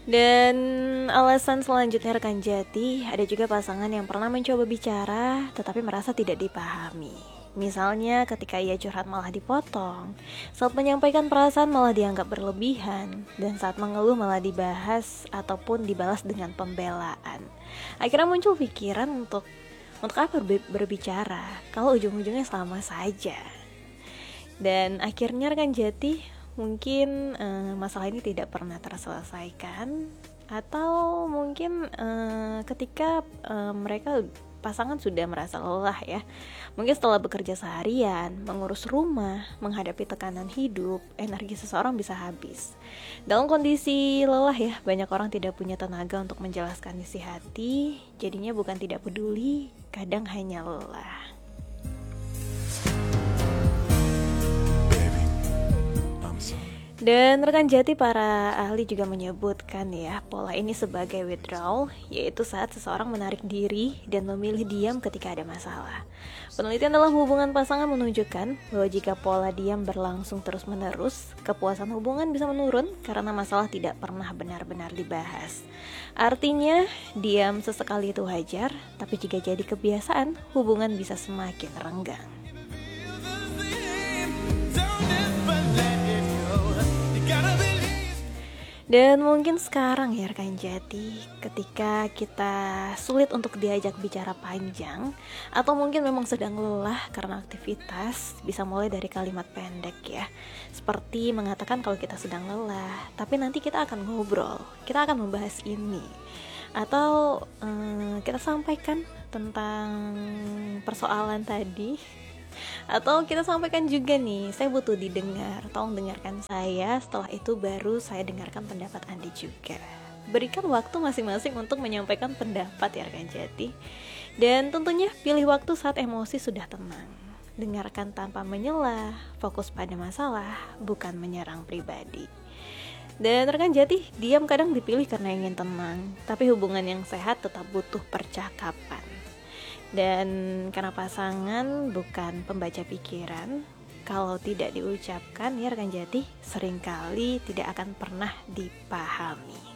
Dan alasan selanjutnya rekan jati, ada juga pasangan yang pernah mencoba bicara tetapi merasa tidak dipahami. Misalnya ketika ia curhat malah dipotong, saat menyampaikan perasaan malah dianggap berlebihan, dan saat mengeluh malah dibahas ataupun dibalas dengan pembelaan. Akhirnya muncul pikiran untuk apa berbicara kalau ujung-ujungnya sama saja. Dan akhirnya rekan jati, mungkin masalah ini tidak pernah terselesaikan, atau mungkin ketika mereka pasangan sudah merasa lelah ya, mungkin setelah bekerja seharian, mengurus rumah, menghadapi tekanan hidup, energi seseorang bisa habis. Dalam kondisi lelah ya, banyak orang tidak punya tenaga untuk menjelaskan isi hati, jadinya bukan tidak peduli, kadang hanya lelah. Dan rekan jati, para ahli juga menyebutkan ya pola ini sebagai withdrawal, yaitu saat seseorang menarik diri dan memilih diam ketika ada masalah. Penelitian dalam hubungan pasangan menunjukkan bahwa jika pola diam berlangsung terus-menerus, kepuasan hubungan bisa menurun karena masalah tidak pernah benar-benar dibahas. Artinya, diam sesekali itu wajar, tapi jika jadi kebiasaan, hubungan bisa semakin renggang. Dan mungkin sekarang ya rekan jati, ketika kita sulit untuk diajak bicara panjang, atau mungkin memang sedang lelah karena aktivitas, bisa mulai dari kalimat pendek ya, seperti mengatakan kalau kita sedang lelah, tapi nanti kita akan ngobrol, kita akan membahas ini. Atau kita sampaikan tentang persoalan tadi, atau kita sampaikan juga nih, saya butuh didengar, tolong dengarkan saya, setelah itu baru saya dengarkan pendapat Anda juga. Berikan waktu masing-masing untuk menyampaikan pendapat ya rekan jati. Dan tentunya pilih waktu saat emosi sudah tenang. Dengarkan tanpa menyela, fokus pada masalah, bukan menyerang pribadi. Dan rekan jati, diam kadang dipilih karena ingin tenang, tapi hubungan yang sehat tetap butuh percakapan. Dan karena pasangan bukan pembaca pikiran, kalau tidak diucapkan ya rekan jati, seringkali tidak akan pernah dipahami.